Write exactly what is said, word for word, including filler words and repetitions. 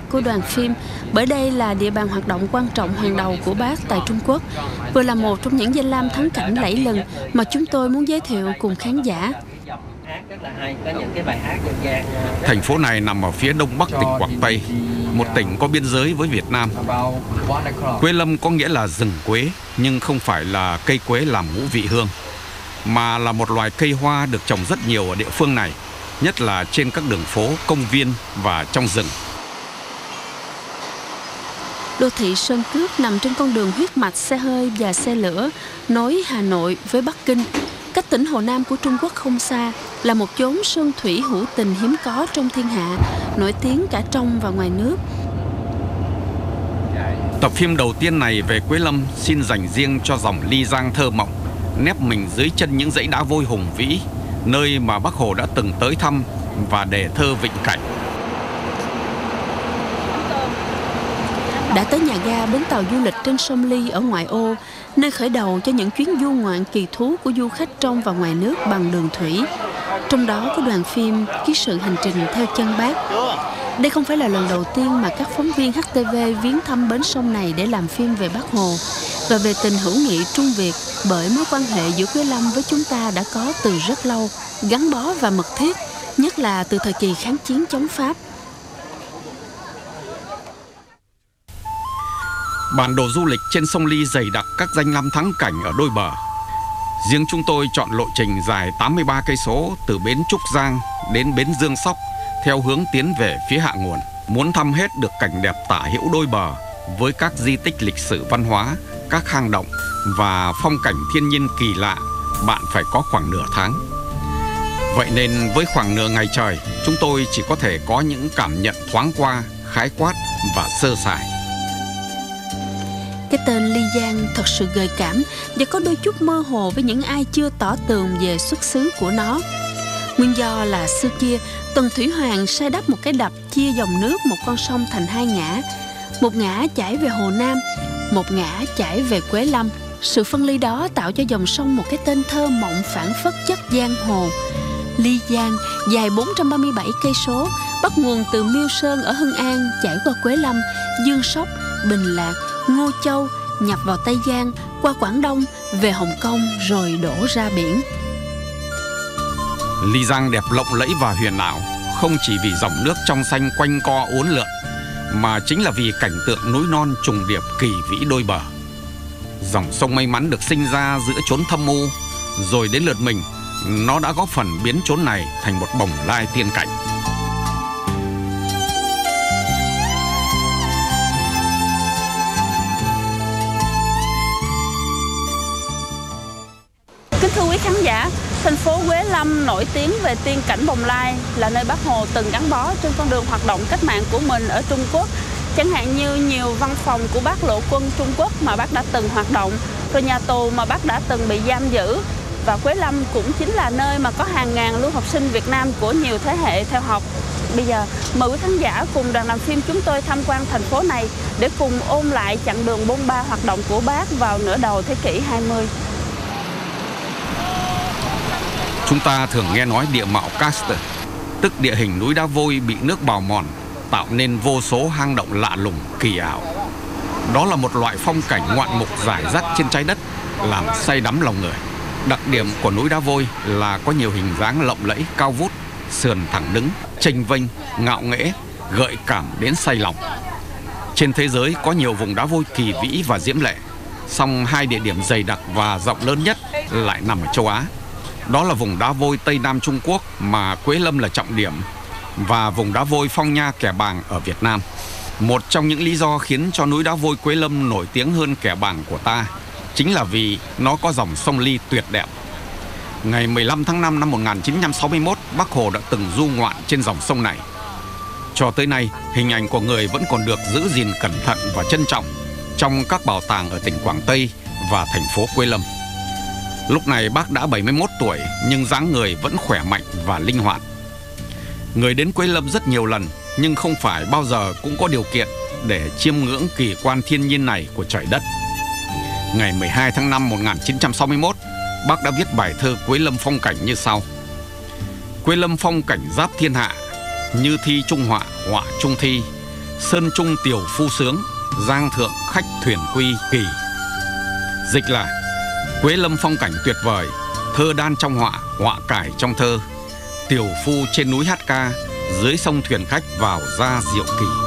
của đoàn phim, bởi đây là địa bàn hoạt động quan trọng hàng đầu của Bác tại Trung Quốc, vừa là một trong những danh lam thắng cảnh lẫy lừng mà chúng tôi muốn giới thiệu cùng khán giả. Thành phố này nằm ở phía đông bắc tỉnh Quảng Tây, một tỉnh có biên giới với Việt Nam. Quế lâm có nghĩa là rừng quế, nhưng không phải là cây quế làm ngũ vị hương, mà là một loài cây hoa được trồng rất nhiều ở địa phương này, nhất là trên các đường phố, công viên và trong rừng. Đô thị Sơn Cước nằm trên con đường huyết mạch xe hơi và xe lửa nối Hà Nội với Bắc Kinh. Cách tỉnh Hồ Nam của Trung Quốc không xa, là một chốn sơn thủy hữu tình hiếm có trong thiên hạ, nổi tiếng cả trong và ngoài nước. Tập phim đầu tiên này về Quế Lâm xin dành riêng cho dòng Ly Giang thơ mộng, nép mình dưới chân những dãy đá vôi hùng vĩ, nơi mà Bác Hồ đã từng tới thăm và đề thơ Vịnh Cảnh. Đã tới nhà ga bến tàu du lịch trên sông Ly ở ngoại ô, nơi khởi đầu cho những chuyến du ngoạn kỳ thú của du khách trong và ngoài nước bằng đường thủy. Trong đó có đoàn phim Ký sự hành trình theo chân Bác. Đây không phải là lần đầu tiên mà các phóng viên hát tê vê viếng thăm bến sông này để làm phim về Bác Hồ và về tình hữu nghị Trung Việt, bởi mối quan hệ giữa Quế Lâm với chúng ta đã có từ rất lâu, gắn bó và mật thiết, nhất là từ thời kỳ kháng chiến chống Pháp. Bản đồ du lịch trên sông Ly dày đặc các danh lam thắng cảnh ở đôi bờ. Riêng chúng tôi chọn lộ trình dài tám mươi ba cây số từ bến Trúc Giang đến bến Dương Sóc theo hướng tiến về phía hạ nguồn. Muốn thăm hết được cảnh đẹp tả hữu đôi bờ với các di tích lịch sử văn hóa, các hang động và phong cảnh thiên nhiên kỳ lạ, bạn phải có khoảng nửa tháng. Vậy nên với khoảng nửa ngày trời, chúng tôi chỉ có thể có những cảm nhận thoáng qua, khái quát và sơ sài. Cái tên Ly Giang thật sự gợi cảm và có đôi chút mơ hồ với những ai chưa tỏ tường về xuất xứ của nó. Nguyên do là xưa kia, Tần Thủy Hoàng sai đắp một cái đập chia dòng nước một con sông thành hai ngã. Một ngã chảy về Hồ Nam, một ngã chảy về Quế Lâm. Sự phân ly đó tạo cho dòng sông một cái tên thơ mộng phảng phất chất giang hồ. Ly Giang dài bốn trăm ba mươi bảy cây số, bắt nguồn từ Miêu Sơn ở Hưng An, chảy qua Quế Lâm, Dương Sóc, Bình Lạc, Ngô Châu, nhập vào Tây Giang, qua Quảng Đông, về Hồng Kông rồi đổ ra biển. Ly Giang đẹp lộng lẫy và huyền ảo, không chỉ vì dòng nước trong xanh quanh co uốn lượn, mà chính là vì cảnh tượng núi non trùng điệp kỳ vĩ đôi bờ. Dòng sông may mắn được sinh ra giữa chốn thâm u, rồi đến lượt mình, nó đã góp phần biến chốn này thành một bồng lai tiên cảnh. Kính thưa quý khán giả, thành phố Quế Lâm nổi tiếng về tiên cảnh bồng lai, là nơi Bác Hồ từng gắn bó trên con đường hoạt động cách mạng của mình ở Trung Quốc. Chẳng hạn như nhiều văn phòng của Bác Lộ quân Trung Quốc mà Bác đã từng hoạt động, rồi nhà tù mà Bác đã từng bị giam giữ. Và Quế Lâm cũng chính là nơi mà có hàng ngàn lưu học sinh Việt Nam của nhiều thế hệ theo học. Bây giờ, mời quý khán giả cùng đoàn làm phim chúng tôi tham quan thành phố này để cùng ôn lại chặng đường bôn ba hoạt động của Bác vào nửa đầu thế kỷ hai mươi. Chúng ta thường nghe nói địa mạo Karst, tức địa hình núi đá vôi bị nước bào mòn, tạo nên vô số hang động lạ lùng, kỳ ảo. Đó là một loại phong cảnh ngoạn mục rải rác trên trái đất, làm say đắm lòng người. Đặc điểm của núi đá vôi là có nhiều hình dáng lộng lẫy, cao vút, sườn thẳng đứng, chênh vênh, ngạo nghễ, gợi cảm đến say lòng. Trên thế giới có nhiều vùng đá vôi kỳ vĩ và diễm lệ, song hai địa điểm dày đặc và rộng lớn nhất lại nằm ở châu Á. Đó là vùng đá vôi Tây Nam Trung Quốc mà Quế Lâm là trọng điểm, và vùng đá vôi Phong Nha Kẻ Bàng ở Việt Nam. Một trong những lý do khiến cho núi đá vôi Quế Lâm nổi tiếng hơn Kẻ Bàng của ta chính là vì nó có dòng sông Ly tuyệt đẹp. Ngày mười lăm tháng năm năm một nghìn chín trăm sáu mươi mốt, Bác Hồ đã từng du ngoạn trên dòng sông này. Cho tới nay, hình ảnh của người vẫn còn được giữ gìn cẩn thận và trân trọng trong các bảo tàng ở tỉnh Quảng Tây và thành phố Quế Lâm. Lúc này Bác đã bảy mươi mốt tuổi nhưng dáng người vẫn khỏe mạnh và linh hoạt. Người đến Quế Lâm rất nhiều lần nhưng không phải bao giờ cũng có điều kiện để chiêm ngưỡng kỳ quan thiên nhiên này của trời đất. Ngày mười hai tháng năm một nghìn chín trăm sáu mươi mốt, Bác đã viết bài thơ Quế Lâm phong cảnh như sau: Quế Lâm phong cảnh giáp thiên hạ, như thi trung họa, họa trung thi, Sơn trung tiểu phu sướng, giang thượng khách thuyền quy kỳ. Dịch là: Quế lâm phong cảnh tuyệt vời, thơ đan trong họa, họa cải trong thơ. Tiểu phu trên núi hát ca, dưới sông thuyền khách vào ra diệu kỳ.